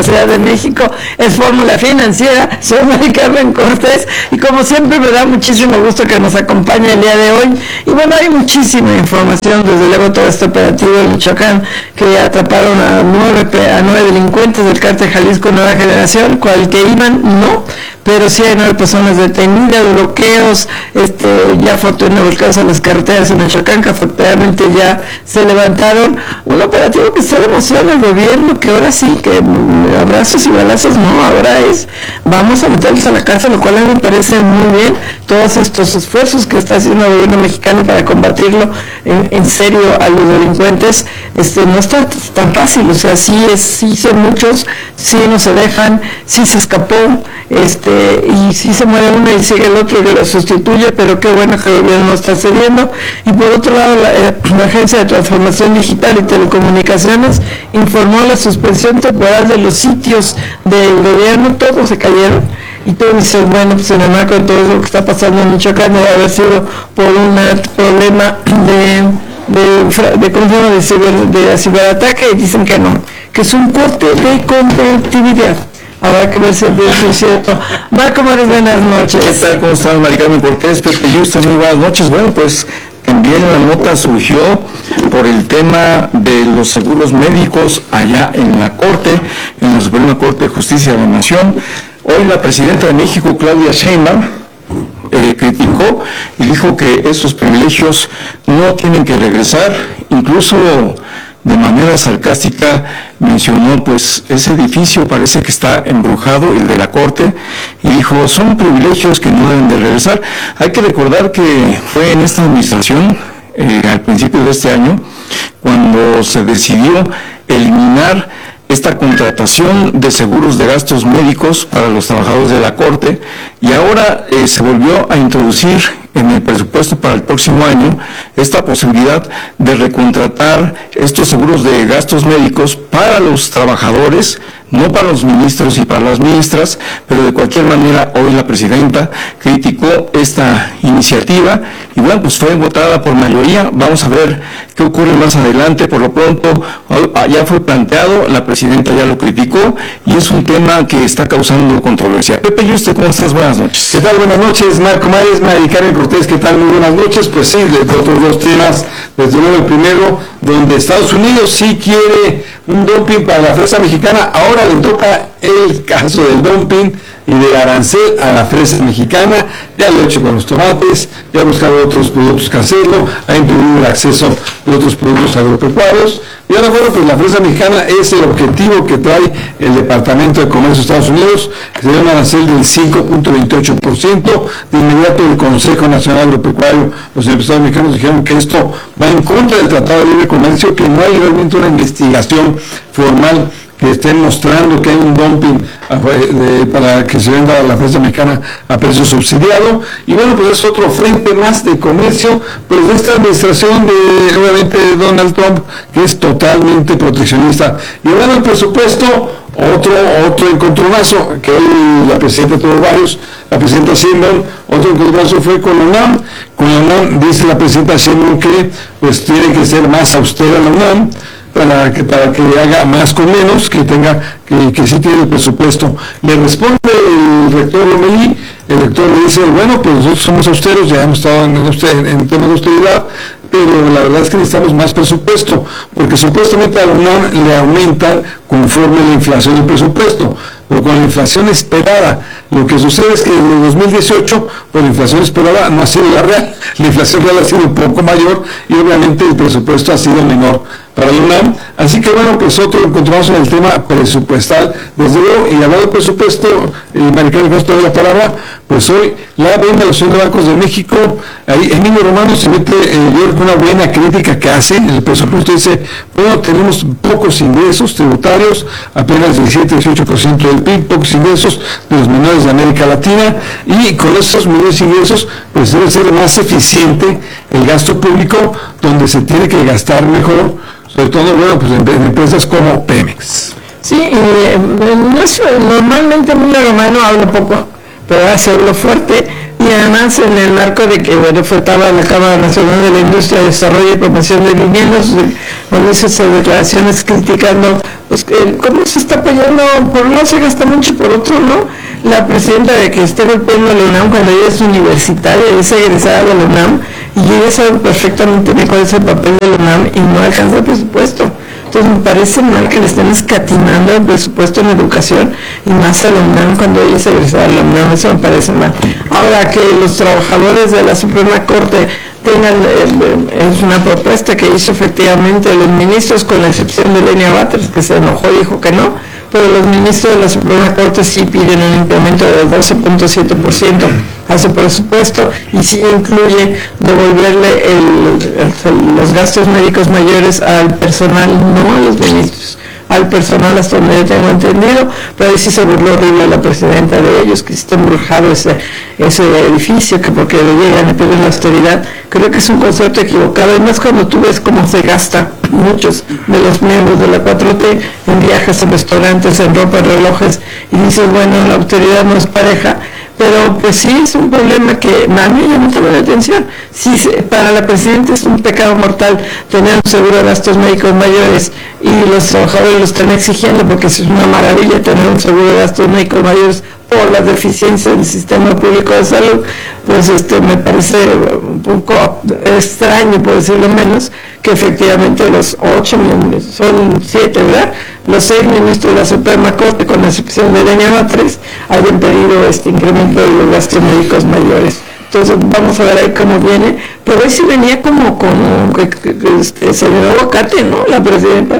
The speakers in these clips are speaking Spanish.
Ciudad de México, es Fórmula Financiera. Soy Mari Carmen Cortés y como siempre me da muchísimo gusto que nos acompañe el día de hoy. Y bueno, hay muchísima información, desde luego todo este operativo en Michoacán, que atraparon a nueve delincuentes del cártel Jalisco Nueva Generación, cual que iban, no, pero sí hay 9 personas detenidas, bloqueos, ya volcados a las carreteras en Michoacán, que afortunadamente ya se levantaron. Un operativo que está demostrando el gobierno que ahora sí, que abrazos y balazos no, ahora es vamos a meterlos a la cárcel, lo cual a mí me parece muy bien, todos estos esfuerzos que está haciendo el gobierno mexicano para combatirlo en serio a los delincuentes. No está tan fácil, o sea, sí son muchos, sí no se dejan, sí se escapó, y sí se muere uno y sigue el otro que lo sustituye, pero qué bueno que el gobierno está cediendo. Y por otro lado, la Agencia de Transformación Digital y Telecomunicaciones informó la suspensión temporal de los sitios del gobierno, todos se cayeron. Y todos dicen, bueno, pues en el marco de todo lo que está pasando en Michoacán debe haber sido por un problema de ciberataque, y dicen que no, que es un corte de conectividad. Habrá que ver si eso es cierto. Marco Mares, buenas noches. ¿Qué tal? ¿Cómo están? Mari Carmen Cortés, Pepe Yusta, muy buenas noches. Bueno, pues también la nota surgió por el tema de los seguros médicos allá en la Corte, en la Suprema Corte de Justicia de la Nación. Hoy la presidenta de México, Claudia Sheinbaum, criticó y dijo que esos privilegios no tienen que regresar, incluso de manera sarcástica mencionó, pues ese edificio parece que está embrujado, el de la Corte, y dijo, son privilegios que no deben de regresar. Hay que recordar que fue en esta administración, al principio de este año, cuando se decidió eliminar esta contratación de seguros de gastos médicos para los trabajadores de la Corte, y ahora se volvió a introducir en el presupuesto para el próximo año esta posibilidad de recontratar estos seguros de gastos médicos para los trabajadores, no para los ministros y para las ministras, pero de cualquier manera hoy la presidenta criticó esta iniciativa y bueno, pues fue votada por mayoría. Vamos a ver qué ocurre más adelante. Por lo pronto ya fue planteado, la presidenta ya lo criticó y es un tema que está causando controversia. Pepe Yuste, ¿cómo estás? Buenas noches. ¿Qué tal? Buenas noches, Marco Mares, Mari Carmen Cortés, ¿qué tal? Muy buenas noches. Pues sí, de otros dos temas, desde luego el primero, donde Estados Unidos sí quiere un dumping para la fresa mexicana. Ahora le toca el caso del dumping y del arancel a la fresa mexicana. Ya lo ha hecho con los tomates, ya ha buscado otros productos caseros, ha impedido el acceso de otros productos agropecuarios. Y ahora, bueno, pues la fresa mexicana es el objetivo que trae el Departamento de Comercio de Estados Unidos, que sería un arancel del 5.28%. De inmediato el Consejo Nacional Agropecuario, los empresarios mexicanos dijeron que esto va en contra del Tratado de Libre Comercio, que no hay realmente una investigación formal que estén mostrando que hay un dumping para que se venda la fresa mexicana a precio subsidiado. Y bueno, pues es otro frente más de comercio, pues de esta administración de, obviamente, de Donald Trump, que es totalmente proteccionista. Y hablando del presupuesto, otro encontronazo, que hoy la presidenta tuvo varios, la presidenta Sheinbaum, otro encontronazo fue con la UNAM. Con la UNAM dice la presidenta Sheinbaum que pues tiene que ser más austera la UNAM, para que haga más con menos, que sí tiene el presupuesto. Le responde el rector Lomelí, el rector le dice, bueno, pues nosotros somos austeros, ya hemos estado en temas de austeridad, pero la verdad es que necesitamos más presupuesto, porque supuestamente a la UNAM le aumentan conforme la inflación del presupuesto, pero con la inflación esperada. Lo que sucede es que en el 2018, pues la inflación esperada no ha sido la real, la inflación real ha sido un poco mayor y obviamente el presupuesto ha sido menor para la UNAM. Así que bueno, pues otro encontramos en el tema presupuestal, desde luego. Y hablando de presupuesto, Mari Carmen, que nos trae la palabra, pues hoy la vende a los Asociación de Bancos de México, ahí Emilio Romano se mete, yo creo que una buena crítica que hace en el presupuesto, dice, bueno, tenemos pocos ingresos tributarios, apenas 17-18% del PIB, pocos ingresos de los menores de América Latina, y con esos menores ingresos, pues debe ser más eficiente el gasto público, donde se tiene que gastar mejor, sobre todo, bueno, pues en empresas como Pemex. Sí, normalmente Emilio Romano habla poco, pero ahora se habló fuerte, y además en el marco de que faltaba la Cámara Nacional de la Industria, Desarrollo y Promoción de Viviendas, cuando hizo esas declaraciones criticando pues, cómo se está apoyando, por un lado se gasta mucho, por otro no, la presidenta de que esté golpeando a la UNAM cuando ella es universitaria, es egresada de la UNAM, y ella sabe perfectamente cuál es el papel de la UNAM y no alcanza el presupuesto. Entonces me parece mal que le estén escatimando el presupuesto en educación y más a la UNAM cuando ella es egresada de la UNAM, eso me parece mal. Ahora que los trabajadores de la Suprema Corte tengan, es una propuesta que hizo efectivamente los ministros, con la excepción de Lenia Batres, que se enojó y dijo que no, pero los ministros de la Suprema Corte sí piden un incremento del 12.7% a su presupuesto y sí incluye devolverle los gastos médicos mayores al personal, no a los ministros, al personal, hasta donde yo tengo entendido, pero ahí sí se burló horrible la presidenta de ellos, que está embrujado ese edificio, que porque le llegan y piden la austeridad. Creo que es un concepto equivocado, además cuando tú ves cómo se gasta muchos de los miembros de la 4T en viajes, en restaurantes, en ropa, en relojes, y dices, bueno, la austeridad no es pareja, pero pues sí es un problema que a mí ya me llama la atención. Sí, para la presidenta es un pecado mortal tener un seguro de gastos médicos mayores y los trabajadores lo están exigiendo porque es una maravilla tener un seguro de gastos médicos mayores por las deficiencias del sistema público de salud, pues me parece un poco extraño, por decirlo menos, que efectivamente los 8 miembros, son 7, ¿verdad? Los 6 ministros de la Suprema Corte, con la excepción de Lenia Batres, hayan pedido este incremento de los gastos médicos mayores. Entonces vamos a ver ahí cómo viene, pero hoy sí venía como se le da aguacate, ¿no? La presidenta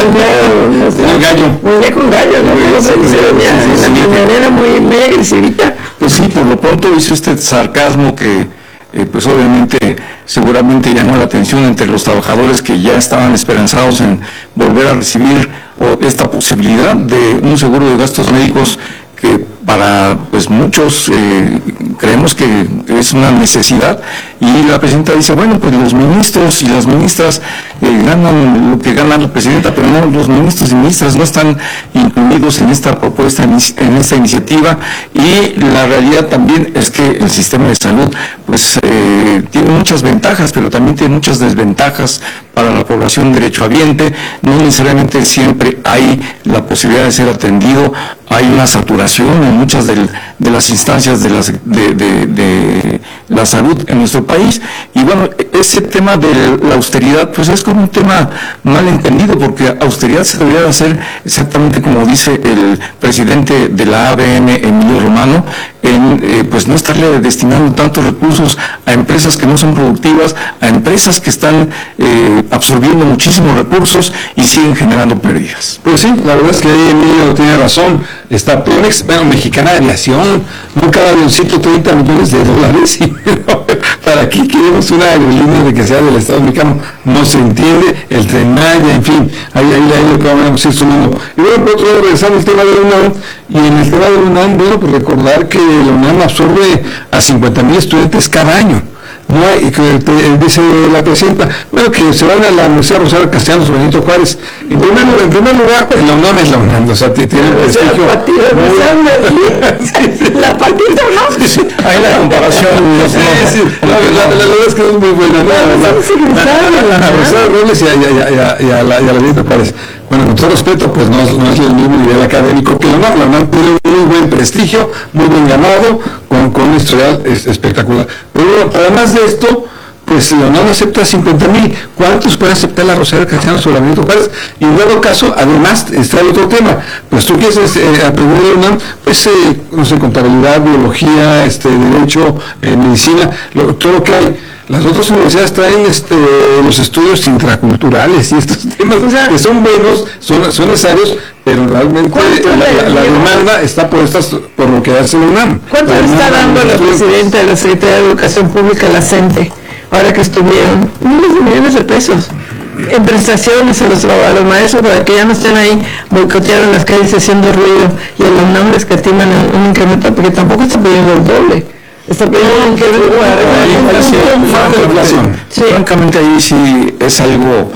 venía con gallo, ¿no? La mañanera muy agresivita. Pues sí, por lo pronto hizo este sarcasmo que pues obviamente seguramente llamó la atención entre los trabajadores que ya estaban esperanzados en volver a recibir esta posibilidad de un seguro de gastos médicos que para pues muchos creemos que es una necesidad, y la presidenta dice, bueno, pues los ministros y las ministras ganan lo que gana la presidenta, pero no, los ministros y ministras no están incluidos en esta propuesta, en esta iniciativa, y la realidad también es que el sistema de salud pues tiene muchas ventajas, pero también tiene muchas desventajas para la población derechohabiente. No necesariamente siempre hay la posibilidad de ser atendido, hay una saturación en muchas de las instancias de la salud en nuestro país, y bueno, ese tema de la austeridad pues es como un tema mal entendido, porque austeridad se debería hacer exactamente como dice el presidente de la ABM, Emilio Romano, pues no estarle destinando tantos recursos a empresas que no son productivas, a empresas que están absorbiendo muchísimos recursos y siguen generando pérdidas. Pues sí, la verdad es que ahí Emilio tiene razón. Está Pemex, Mexicana de Aviación, no cada avioncito $30 millones, y ¿para qué queremos una aerolínea de que sea del Estado mexicano? No se entiende, el Tren Maya, en fin, ahí lo que vamos a ir sumando. Y bueno, por otro lado, regresando al tema de la UNAM, y en el tema de la UNAM, bueno, pues recordar que la UNAM absorbe a 50,000 estudiantes cada año. No hay, dice la presidenta, bueno, que se van a la Universidad Rosario Castellanos Benito Juárez. En primer lugar, la UNAM es la UNAM, o sea, tiene el prestigio. La patita, ¿no? Sí, hay la comparación. La verdad es que es muy buena. A Rosario Robles y a la Benito Juárez. Bueno, con todo respeto, pues no es el mismo nivel académico que la UNAM. La UNAM tiene un muy buen prestigio, muy buen ganado, con un historial espectacular. Pero bueno, además de esto, pues la UNAM acepta 50,000. ¿Cuántos puede aceptar la Rosario Castellanos sobre Benito Juárez? Y en dado caso, además está el otro tema. Pues tú quieres aprender de la UNAM, pues no sé, contabilidad, biología, derecho, medicina, todo lo que hay. Las otras universidades traen los estudios intraculturales y estos temas que son buenos, son necesarios, pero realmente la demanda está por lo que hace la UNAM. ¿Cuánto le está dando la presidenta de la Secretaría de Educación Pública, la CENTE, ahora que estuvieron? Miles de millones de pesos en prestaciones a los maestros para que ya no estén ahí boicoteados en las calles haciendo ruido, y a la UNAM les escatiman un incremento, porque tampoco está pidiendo el doble. Está pidiendo un incremento para inflación. Francamente ahí sí es algo